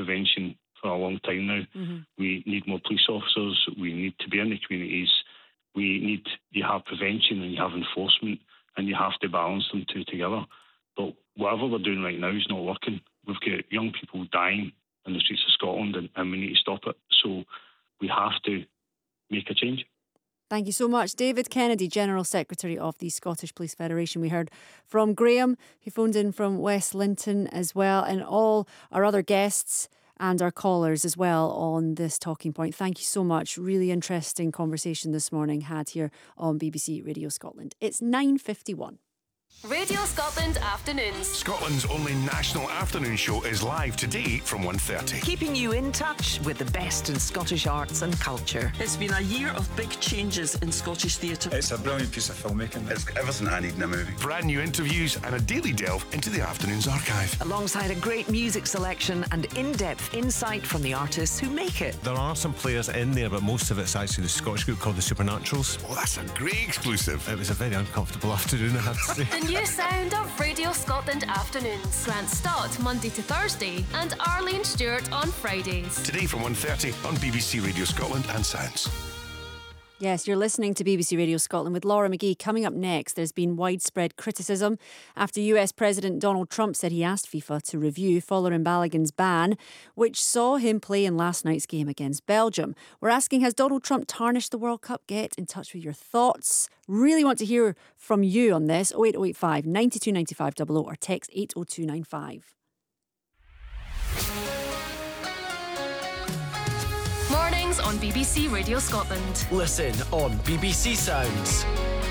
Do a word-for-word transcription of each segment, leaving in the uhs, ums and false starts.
prevention for a long time now. Mm-hmm. We need more police officers. We need to be in the communities. We need, you have prevention and you have enforcement, and you have to balance them two together. But whatever we're doing right now is not working. We've got young people dying in the streets of Scotland, and, and we need to stop it. So we have to make a change. Thank you so much. David Kennedy, General Secretary of the Scottish Police Federation. We heard from Graham, who phoned in from West Linton as well, and all our other guests and our callers as well on this talking point. Thank you so much. Really interesting conversation this morning had here on B B C Radio Scotland. It's nine fifty-one. Radio Scotland Afternoons. Scotland's only national afternoon show is live today from one thirty. Keeping you in touch with the best in Scottish arts and culture. It's been a year of big changes in Scottish theatre. It's a brilliant piece of filmmaking. It's everything I need in a movie. Brand new interviews and a daily delve into the afternoon's archive. Alongside a great music selection and in-depth insight from the artists who make it. There are some players in there, but most of it's actually the Scottish group called the Supernaturals. Oh, that's a great exclusive. It was a very uncomfortable afternoon, I have to say. The new sound of Radio Scotland Afternoons. Grant Stott, Monday to Thursday, and Arlene Stewart on Fridays. Today from one thirty on B B C Radio Scotland and Sounds. Yes, you're listening to B B C Radio Scotland with Laura McGee. Coming up next, there's been widespread criticism after U S President Donald Trump said he asked FIFA to review Folarin Balogun's ban, which saw him play in last night's game against Belgium. We're asking, has Donald Trump tarnished the World Cup? Get in touch with your thoughts. Really want to hear from you on this. oh eight oh eight five, nine two nine five double oh or text eight oh two nine five. Mornings on B B C Radio Scotland. Listen on B B C Sounds.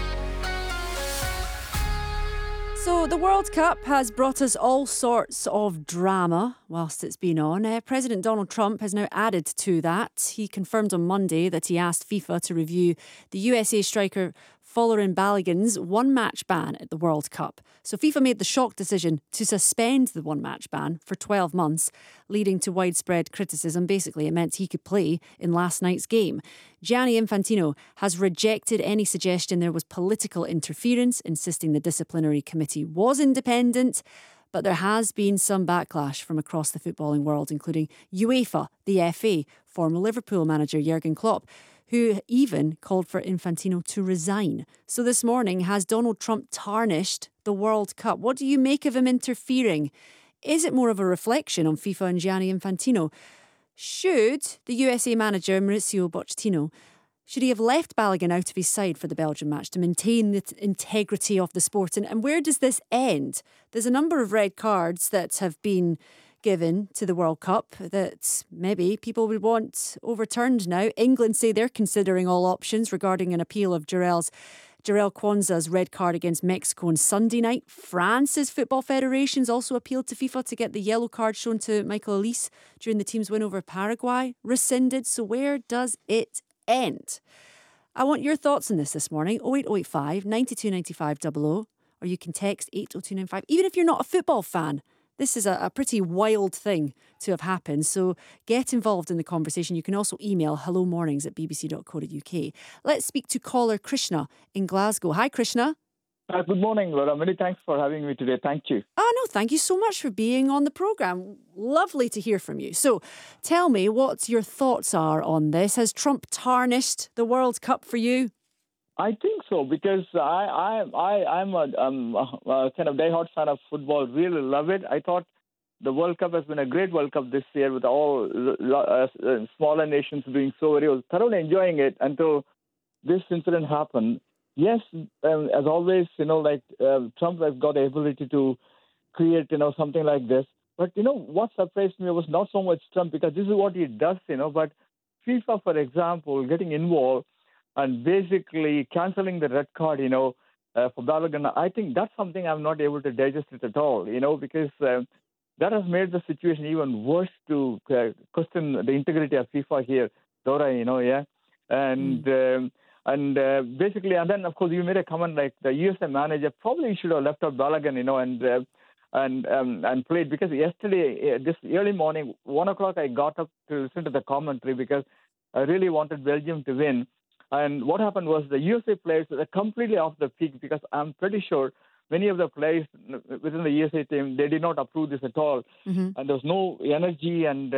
So the World Cup has brought us all sorts of drama whilst it's been on. Uh, President Donald Trump has now added to that. He confirmed on Monday that he asked FIFA to review the U S A striker Folarin Balogun's one-match ban at the World Cup. So FIFA made the shock decision to suspend the one-match ban for twelve months, leading to widespread criticism. Basically, it meant he could play in last night's game. Gianni Infantino has rejected any suggestion there was political interference, insisting the disciplinary committee was independent. But there has been some backlash from across the footballing world, including UEFA, the F A, former Liverpool manager Jurgen Klopp, who even called for Infantino to resign. So this morning, has Donald Trump tarnished the World Cup? What do you make of him interfering? Is it more of a reflection on FIFA and Gianni Infantino? Should the U S A manager, Maurizio Pochettino, should he have left Balogun out of his side for the Belgian match to maintain the t- integrity of the sport? And, and where does this end? There's a number of red cards that have been given to the World Cup that maybe people would want overturned now. England say they're considering all options regarding an appeal of Jarrell's Jarrell Kwanzaa's red card against Mexico on Sunday night. France's football federations also appealed to FIFA to get the yellow card shown to Michael Olise during the team's win over Paraguay rescinded. So where does it end? I want your thoughts on this this morning. oh eight oh eight five, nine two nine five double oh, or you can text eight oh two nine five. Even if you're not a football fan, this is a, a pretty wild thing to have happened. So get involved in the conversation. You can also email hello mornings at b b c dot co dot u k. Let's speak to caller Krishna in Glasgow. Hi, Krishna. Uh, good morning, Laura. Many thanks for having me today. Thank you. Oh, no, thank you so much for being on the programme. Lovely to hear from you. So tell me what your thoughts are on this. Has Trump tarnished the World Cup for you? I think so, because I, I, I, I'm a, um, a kind of diehard fan of football, really love it. I thought the World Cup has been a great World Cup this year with all uh, smaller nations being so very, I was thoroughly enjoying it until this incident happened. Yes, um, as always, you know, like uh, Trump has got the ability to create, you know, something like this. But, you know, what surprised me was not so much Trump, because this is what he does, you know, but FIFA, for example, getting involved and basically cancelling the red card, you know, uh, for Balogun, I think that's something I'm not able to digest it at all, you know, because uh, that has made the situation even worse to uh, question the integrity of FIFA here, Dora, you know, yeah. And mm. um, and uh, basically, and then, of course, you made a comment like the U S A manager probably should have left out Balogun, you know, and uh, and um, and played, because yesterday, uh, this early morning, one o'clock, I got up to listen to the commentary because I really wanted Belgium to win. And what happened was the U S A players were completely off the peak, because I'm pretty sure many of the players within the U S A team, they did not approve this at all. Mm-hmm. And there was no energy and